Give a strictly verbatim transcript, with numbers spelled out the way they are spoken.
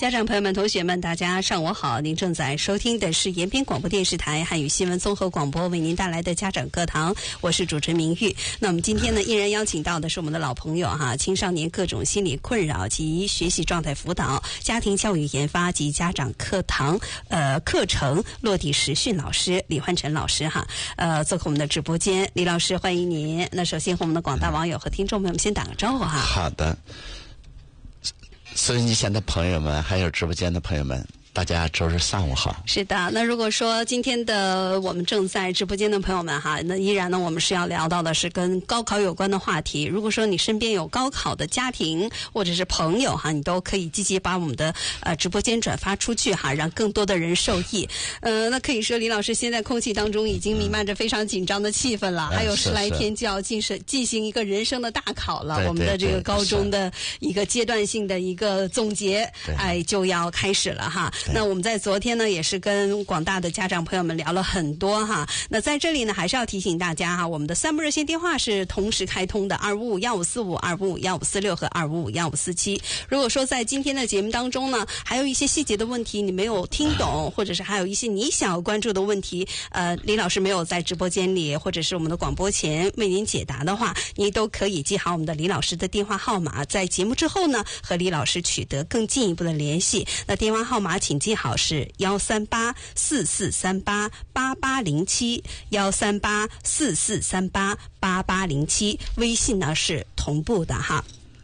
家长朋友们、同学们，大家上午好！您正在收听的是延边广播电视台汉语新闻综合广播为您带来的家长课堂，我是主持人明玉。那我们今天呢，依然邀请到的是我们的老朋友哈，青少年各种心理困扰及学习状态辅导、家庭教育研发及家长课堂呃课程落地实训老师李焕成老师哈，呃，做客我们的直播间。李老师，欢迎您。那首先和我们的广大网友和听众朋友们先打个招呼哈。 好的。收音机前的朋友们，还有直播间的朋友们，大家周日上午好。 是的，那如果说今天的我们正在直播间的朋友们哈，那依然呢，我们是要聊到的是跟高考有关的话题。如果说你身边有高考的家庭或者是朋友哈，你都可以积极把我们的呃直播间转发出去哈，让更多的人受益。呃，那可以说李老师现在空气当中已经弥漫着非常紧张的气氛了，嗯、还有十来天就要进是进行一个人生的大考了， 对对对， 我们的这个高中的一个阶段性的一个总结，哎，就要开始了哈。那我们在昨天呢，也是跟广大的家长朋友们聊了很多哈。那在这里呢，还是要提醒大家哈，我们的三部热线电话是同时开通的，二五五幺五四五、二五五幺五四六和二五五幺五四七。如果说在今天的节目当中呢，还有一些细节的问题你没有听懂，或者是还有一些你想要关注的问题，呃，李老师没有在直播间里或者是我们的广播前为您解答的话，你都可以记好我们的李老师的电话号码，在节目之后呢，和李老师取得更进一步的联系。那电话号码请记好是幺三八四四三八八八零七，幺三八四四三八八八零七，微信呢是同步的哈。